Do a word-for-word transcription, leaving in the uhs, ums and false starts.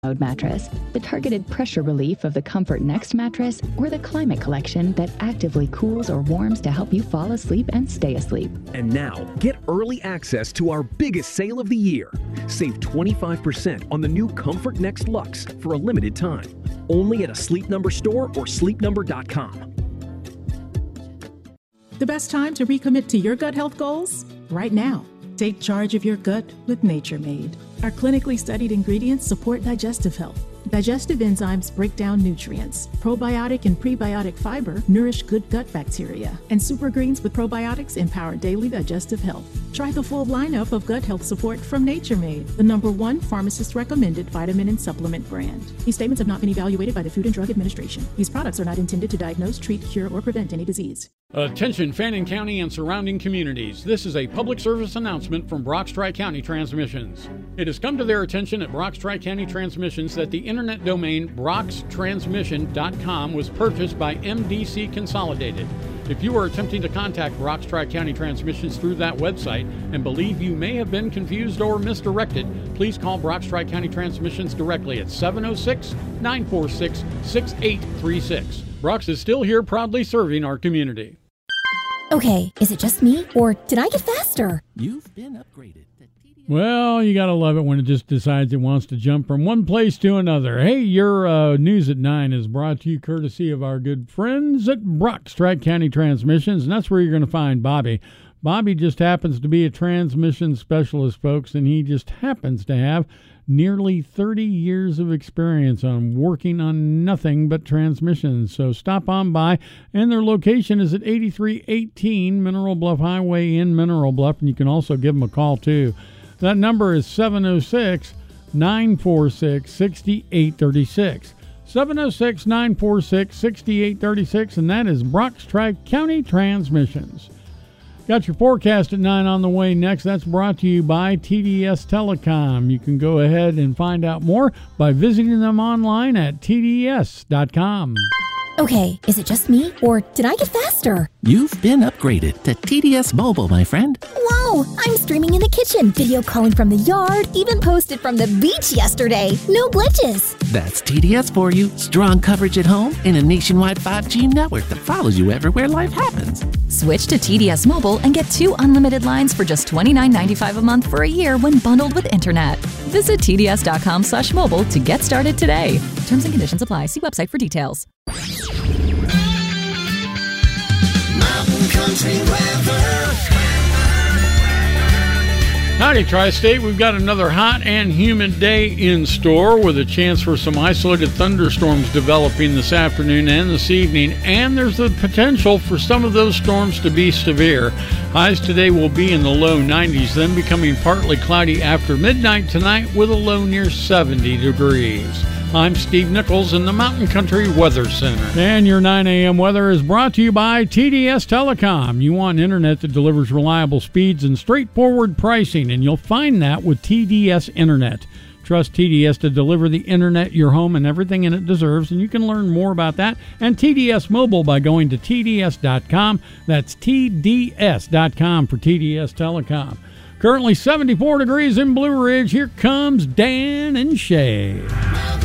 Mode mattress, the targeted pressure relief of the Comfort Next mattress, or the Climate Collection that actively cools or warms to help you fall asleep and stay asleep. And now, get early access to our biggest sale of the year. Save twenty-five percent on the new Comfort Next Luxe for a limited time. Only at a Sleep Number store or sleep number dot com. The best time to recommit to your gut health goals? Right now. Take charge of your gut with Nature Made. Our clinically studied ingredients support digestive health. Digestive enzymes break down nutrients. Probiotic and prebiotic fiber nourish good gut bacteria. And super greens with probiotics empower daily digestive health. Try the full lineup of gut health support from Nature Made, the number one pharmacist-recommended vitamin and supplement brand. These statements have not been evaluated by the Food and Drug Administration. These products are not intended to diagnose, treat, cure, or prevent any disease. Attention Fannin County and surrounding communities. This is a public service announcement from Brock's Tri-County Transmissions. It has come to their attention at Brock's Tri-County Transmissions that the internet domain brox transmission dot com was purchased by M D C Consolidated. If you are attempting to contact Brock's Tri-County Transmissions through that website and believe you may have been confused or misdirected, please call Brock's Tri-County Transmissions directly at seven oh six, nine four six, six eight three six. Brock's is still here proudly serving our community. Okay, is it just me, or did I get faster? You've been upgraded. Well, you gotta love it when it just decides it wants to jump from one place to another. Hey, your uh, News at nine is brought to you courtesy of our good friends at Brock's Tri-County Transmissions, and that's where you're going to find Bobby. Bobby just happens to be a transmission specialist, folks, and he just happens to have nearly thirty years of experience on working on nothing but transmissions. So stop on by, and their location is at eighty-three eighteen Mineral Bluff Highway in Mineral Bluff, and you can also give them a call, too. That number is seven oh six, nine four six, six eight three six. seven oh six, nine four six, six eight three six, and that is Brock's Tri-County Transmissions. Got your forecast at nine on the way next. That's brought to you by T D S Telecom. You can go ahead and find out more by visiting them online at T D S dot com. Okay, is it just me, or did I get faster? You've been upgraded to T D S Mobile, my friend. Whoa, I'm streaming in the kitchen, video calling from the yard, even posted from the beach yesterday. No glitches. That's T D S for you. Strong coverage at home and a nationwide five G network that follows you everywhere life happens. Switch to T D S Mobile and get two unlimited lines for just twenty-nine ninety-five a month for a year when bundled with internet. Visit T D S dot com slash mobile to get started today. Terms and conditions apply. See website for details. Mountain Country Weather. Howdy, Tri-State. We've got another hot and humid day in store with a chance for some isolated thunderstorms developing this afternoon and this evening, and there's the potential for some of those storms to be severe. Highs today will be in the low nineties, then becoming partly cloudy after midnight tonight with a low near seventy degrees. I'm Steve Nichols in the Mountain Country Weather Center. And your nine a.m. weather is brought to you by T D S Telecom. You want internet that delivers reliable speeds and straightforward pricing, and you'll find that with T D S Internet. Trust T D S to deliver the internet your home and everything in it deserves, and you can learn more about that and T D S Mobile by going to T D S dot com. That's T D S dot com for T D S Telecom. Currently seventy-four degrees in Blue Ridge. Here comes Dan and Shay.